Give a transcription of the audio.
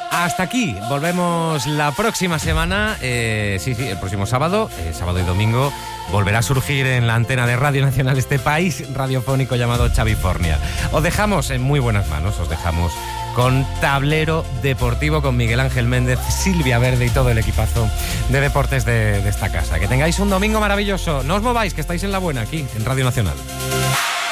Hasta aquí, volvemos la próxima semana, el próximo sábado, sábado y domingo, volverá a surgir en la antena de Radio Nacional este país radiofónico llamado Chavifornia. Os dejamos en muy buenas manos, os dejamos con Tablero Deportivo, con Miguel Ángel Méndez, Silvia Verde y todo el equipazo de deportes de esta casa. Que tengáis un domingo maravilloso, no os mováis, que estáis en la buena aquí, en Radio Nacional.